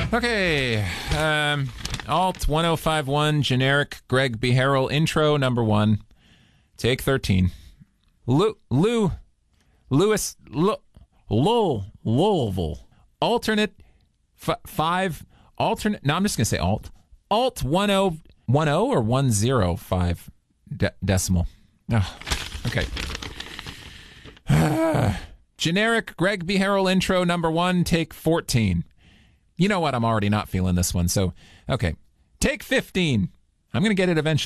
Okay. Alt 1051, generic Greg B. Harrell, intro number 1. Take 13. Louisville. Alternate 5. Alternate. No, I'm just going to say alt. Alt 1010 or 105 decimal. Oh, okay. Generic Greg B. Harrell, intro number 1. Take 14. You know what? I'm already not feeling this one. So, okay. Take 15. I'm going to get it eventually.